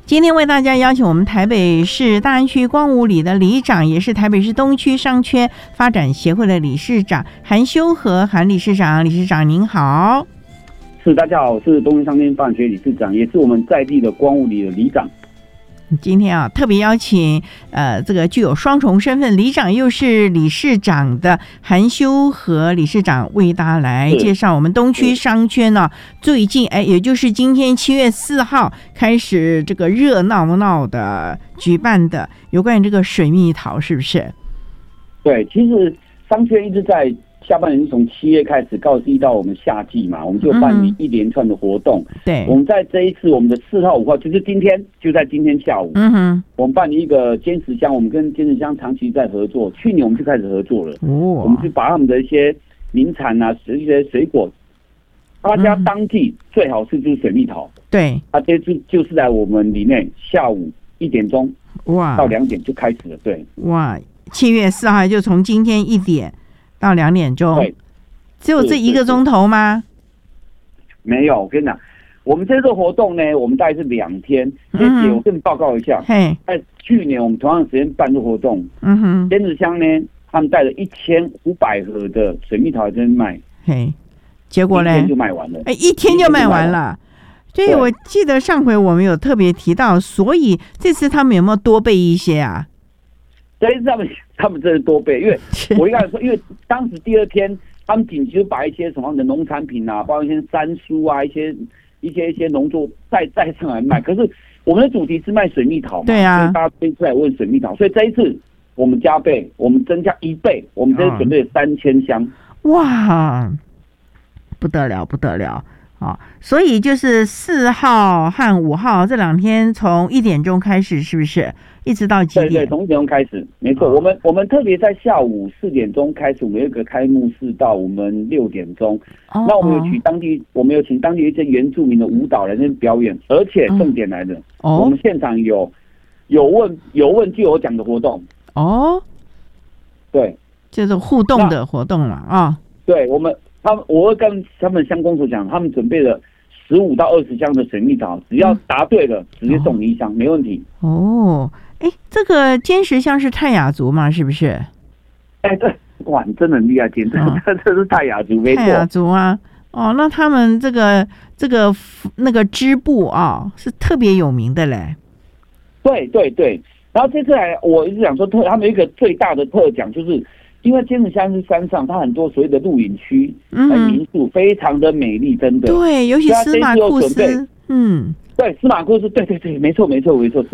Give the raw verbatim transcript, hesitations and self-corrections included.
今天为大家邀请我们台北市大安区光武里的里长，也是台北市东区商圈发展协会的理事长韩修和韩理事长。理事长您好。 是，大家好，我是东区商圈发展协会理事长，也是我们在地的光武里的里长。 今天啊，特别邀请呃，这个具有双重身份，里长又是理事长的韩修和理事长，为大家来介绍我们东区商圈呢、啊，最近哎，也就是今天七月四号开始这个热闹闹的举办的有关于这个水蜜桃，是不是？ 对，其实商圈一直在下半年从七月开始告知到我们夏季嘛，我们就办理一连串的活动。嗯、对，我们在这一次我们的四号、五号，就是今天，就在今天下午，嗯哼，我们办理一个坚持乡，我们跟坚持乡长期在合作，去年我们就开始合作了。哦，我们就把他们的一些名产啊，一些水果，大家当季最好吃就是水蜜桃。对，啊，这次就是在我们里面下午一点钟哇到两点就开始了。对， 哇，七月四号就从今天一点。到两点钟，只有这一个钟头吗？ 没有，我跟你讲，我们这次活动呢，我们大概是两天。谢谢，我跟你报告一下。嘿，在去年我们同样的时间办这活动，嗯哼，坚持乡呢，他们带了一千五百盒的水蜜桃在这卖，嘿， 结果呢， 一天就卖完了。 哎，一天就卖完了。所以我记得上回我们有特别提到，所以这次他们有没有多备一些啊？ 这一次他们他们真的多备，因为我应该说，因为当时第二天他们紧急就把一些什么的农产品啊，包括一些山蔬啊，一些一些一些农作带带上来卖。可是我们的主题是卖水蜜桃嘛，对啊，所以大家飞出来问水蜜桃，所以这一次我们加倍，我们增加一倍，我们这次准备了三千箱。 哇，不得了，不得了！哦，所以就是四号和五号这两天，从一点钟开始，是不是一直到几点？ 对对，从一点钟开始，没错。哦、我们我们特别在下午四点钟开始，我们有一个开幕式到我们六点钟。哦、那我们有请当地，我们有请当地一些原住民的舞蹈来那边表演，而且重点来了，哦、我们现场有有问有问就有奖的活动。哦，对， 就是互动的活动了啊。 对我们。他们，我会跟他们乡公所讲，他们准备了十五到二十箱的水蜜桃，只要答对了，嗯、直接送你一箱，哦、没问题。 哦，哎，这个坚持乡是泰雅族吗？是不是？ 哎，对，哇，你真的很厉害，坚持，哦、这这是泰雅族，没错。 泰雅族啊，哦，那他们这个这个那个织布啊，是特别有名的嘞。 对对对，然后这次来，我一直想说特，他们有一个最大的特奖就是。因为坚持乡是山上，它很多所谓的露营区、嗯、民宿，非常的美丽，真的。 对，尤其司马库斯，嗯， 对，司马库斯，对对对，没错没错没错。